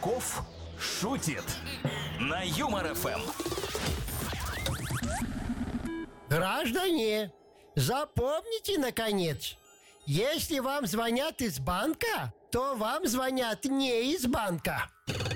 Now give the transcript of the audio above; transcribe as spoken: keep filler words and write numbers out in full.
Кошельков шутит на Юмор ФМ. Граждане, запомните, наконец, если вам звонят из банка, то вам звонят не из банка.